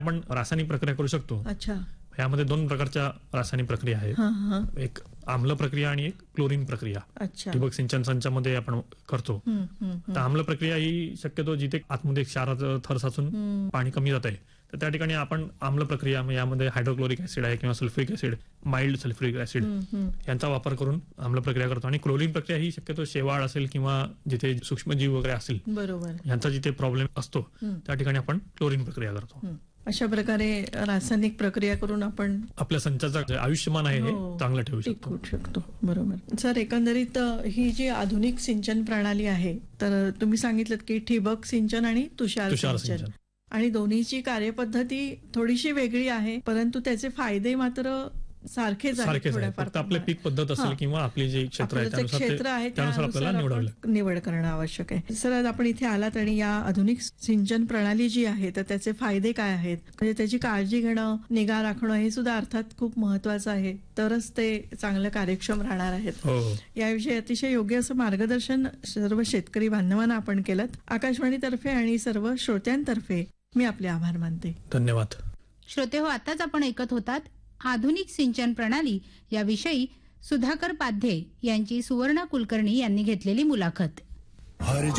आपण रासायनिक प्रक्रिया करू शकतो. अच्छा. यामध्ये 2 प्रकारच्या रासायनिक प्रक्रिया आहेत. एक आम्ल प्रक्रिया आणि एक क्लोरीन प्रक्रिया. अच्छा. ठिबक सिंचन संचामध्ये आपण करतो. तर आम्ल प्रक्रिया ही शक्यतो जिथे आतमध्ये क्षाराचं थर साचून पाणी कमी जात आहे, तर त्या ठिकाणी आपण आम्ल प्रक्रिया यामध्ये हायड्रोक्लोरिक ऍसिड आहे किंवा sulphuric acid, mild sulphuric acid यांचा वापर करून आम्ल प्रक्रिया करतो. आणि क्लोरीन प्रक्रिया ही शक्यतो शेवाळ असेल किंवा जिथे सूक्ष्मजीव वगैरे असतील, बरोबर, यांचा जिथे प्रॉब्लेम असतो त्या ठिकाणी आपण क्लोरीन प्रक्रिया करतो. अशा प्रकारे रासायनिक प्रक्रिया करून आपण आपल्या संचाचं जे आयुष्यमान आहे हे चांगलं ठेवू टिकवू शकतो. बरोबर. सर, एकंदरीत ही जी आधुनिक सिंचन प्रणाली आहे, तर तुम्ही सांगितलं की ठिबक सिंचन आणि तुषार सिंचन, आणि दोन्हीची कार्यपद्धती थोडीशी वेगळी आहे, परंतु त्याचे फायदे मात्र सारखेच आहेत. फक्त आपले पीक पद्धत असेल किंवा आपली जे क्षेत्र आहे त्यानुसार आपल्याला निवड करणं आवश्यक आहे. सर, आज आपण इथे आलात आणि या आधुनिक सिंचन प्रणाली जी आहे तर त्याचे फायदे काय आहेत, म्हणजे त्याची काळजी घेणं, निगा राखणं हे सुद्धा अर्थात खूप महत्वाचं आहे, तरच ते चांगलं कार्यक्षम राहणार आहेत. याविषयी अतिशय योग्य असं मार्गदर्शन सर्व शेतकरी बांधवांना आपण केलं. आकाशवाणीतर्फे आणि सर्व श्रोत्यांतर्फे मी आपले आभार मानते. धन्यवाद. श्रोते हो, आताच आपण ऐकत होतात आधुनिक सिंचन प्रणाली याविषयी सुधाकर पाध्ये यांची सुवर्ण कुलकर्णी यांनी घेतलेली मुलाखत.